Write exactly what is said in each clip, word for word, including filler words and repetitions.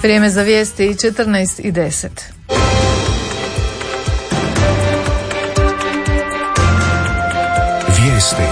Vrijeme za vijesti četrnaest i deset. Vijesti.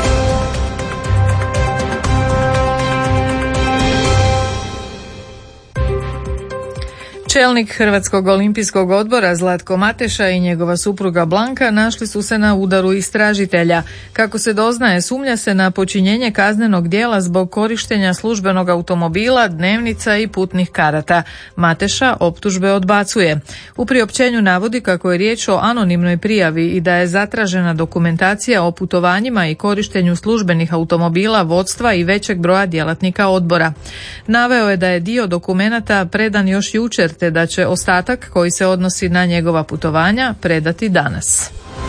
Čelnik Hrvatskog olimpijskog odbora Zlatko Mateša i njegova supruga Blanka našli su se na udaru istražitelja. Kako se doznaje, sumnja se na počinjenje kaznenog djela zbog korištenja službenog automobila, dnevnica i putnih karata. Mateša optužbe odbacuje. U priopćenju navodi kako je riječ o anonimnoj prijavi i da je zatražena dokumentacija o putovanjima i korištenju službenih automobila, vodstva i većeg broja djelatnika odbora. Naveo je da je dio dokumenata predan još jučer, te da će ostatak koji se odnosi na njegova putovanja predati danas.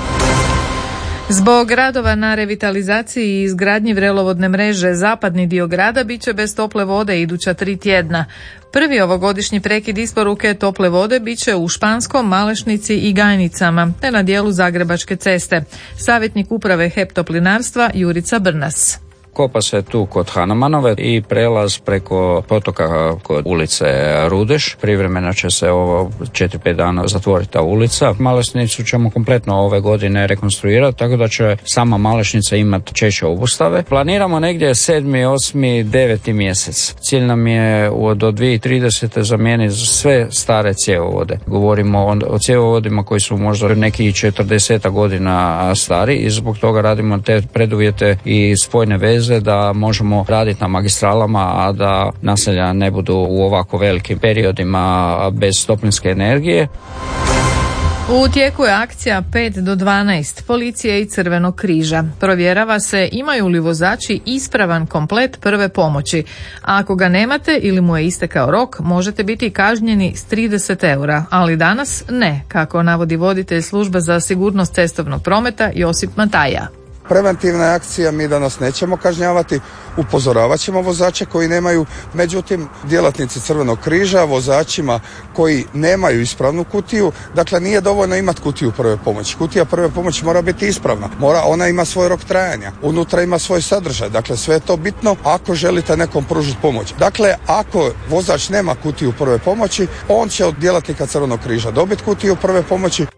Zbog radova na revitalizaciji i izgradnji vrelovodne mreže, zapadni dio grada bit će bez tople vode iduća tri tjedna. Prvi ovogodišnji prekid isporuke tople vode bit će u Španskom, Malešnici i Gajnicama, te na dijelu Zagrebačke ceste. Savjetnik uprave H E P Toplinarstva Jurica Brnas. Kopa se tu kod Hanamanove i prelaz preko potoka kod ulice Rudeš. Privremeno će se ovo četiri pet dana zatvoriti ta ulica. Malešnicu ćemo kompletno ove godine rekonstruirati, tako da će sama Malešnica imati češće obustave. Planiramo negdje sedmi, osmi, deveti mjesec. Cilj nam je do dvije tisuće tridesete zamijeniti sve stare cjevovode. Govorimo o, o cjevovodima koji su možda neki četrdeset godina stari i zbog toga radimo te preduvjete i spojne veze da možemo raditi na magistralama, a da naselja ne budu u ovako velikim periodima bez toplinske energije. U tijeku je akcija pet do dvanaest policije i Crvenog križa. Provjerava se imaju li vozači ispravan komplet prve pomoći. A ako ga nemate ili mu je istekao rok, možete biti kažnjeni s trideset eura, ali danas ne, kako navodi voditelj službe za sigurnost cestovnog prometa Josip Mataja. Preventivna akcija, mi danas nećemo kažnjavati, upozoravat ćemo vozače koji nemaju, međutim djelatnici Crvenog križa, vozačima koji nemaju ispravnu kutiju, dakle nije dovoljno imati kutiju prve pomoći. Kutija prve pomoći mora biti ispravna, mora, ona ima svoj rok trajanja, unutra ima svoj sadržaj, dakle sve je to bitno ako želite nekom pružiti pomoć. Dakle, ako vozač nema kutiju prve pomoći, on će od djelatnika Crvenog križa dobiti kutiju prve pomoći.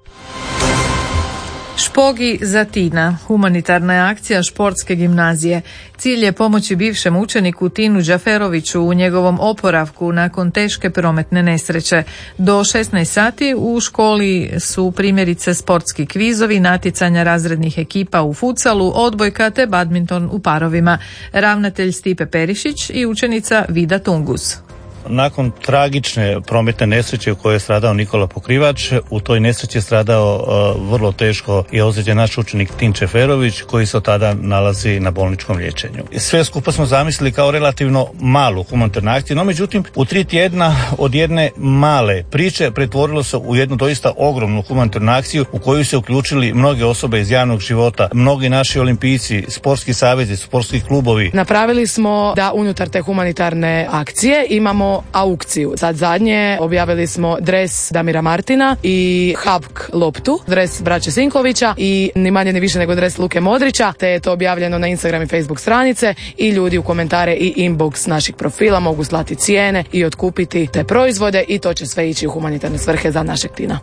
Špogi za Tina, humanitarna je akcija športske gimnazije. Cilj je pomoći bivšem učeniku Tinu Đaferoviću u njegovom oporavku nakon teške prometne nesreće. Do šesnaest sati u školi su primjerice sportski kvizovi, natjecanja razrednih ekipa u futsalu, odbojka te badminton u parovima. Ravnatelj Stipe Perišić i učenica Vida Tungus. Nakon tragične prometne nesreće u kojoj je stradao Nikola Pokrivač, u toj nesreći je stradao uh, vrlo teško i ozlijeđen naš učenik Tin Čeferović, koji se od tada nalazi na bolničkom liječenju. Sve skupa smo zamislili kao relativno malu humanitarnu akciju, no međutim u tri tjedna od jedne male priče pretvorilo se u jednu doista ogromnu humanitarnu akciju u koju se uključili mnoge osobe iz javnog života, mnogi naši olimpijci, sportski savezi, sportski klubovi. Napravili smo da unutar te humanitarne akcije imamo aukciju. Sad zadnje objavili smo dres Damira Martina i Habk loptu, dres braće Sinkovića i ni manje ni više nego dres Luke Modrića, te je to objavljeno na Instagram i Facebook stranice i ljudi u komentare i inbox naših profila mogu slati cijene i otkupiti te proizvode i to će sve ići u humanitarne svrhe za našeg Tina.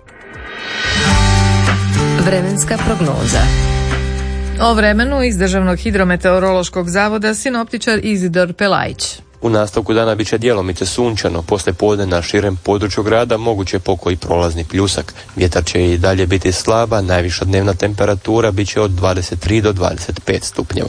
Vremenska prognoza. O vremenu iz Državnog hidrometeorološkog zavoda sinoptičar Izidor Pelajić. U nastavku dana bit će djelomice sunčano, poslije podne na širem području grada moguće pokoji prolazni pljusak. Vjetar će i dalje biti slaba, najviša dnevna temperatura bit će od dvadeset tri do dvadeset pet stupnjeva.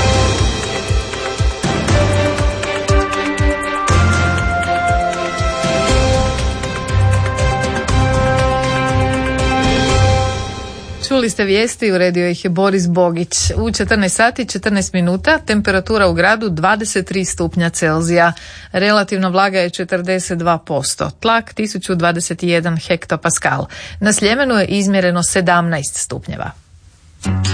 Čuli ste vijesti, uredio ih je Boris Bogić. U četrnaest sati četrnaest minuta, temperatura u gradu dvadeset tri stupnja Celzija. Relativna vlaga je četrdeset dva posto. Tlak tisuću dvadeset jedan hektopaskal. Na Sljemenu je izmjereno sedamnaest stupnjeva.